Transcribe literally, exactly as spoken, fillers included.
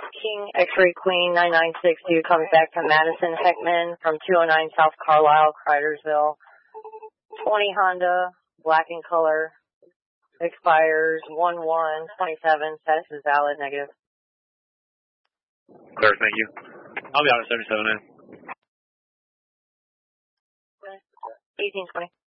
King X-Ray Queen nine nine six two coming back from Madison Heckman from two oh nine South Carlisle, Cridersville. twenty Honda, black in color, expires one one twenty-seven, status is valid, negative. Clear, thank you. I'll be on at seventy-seven A. eighteen twenty.